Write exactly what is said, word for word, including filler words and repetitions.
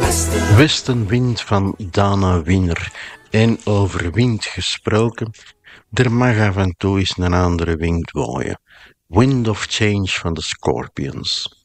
Westenwind van Dana Wiener. En over wind gesproken, er mag af en toe eens een andere wind waaien. Wind of Change van de Scorpions.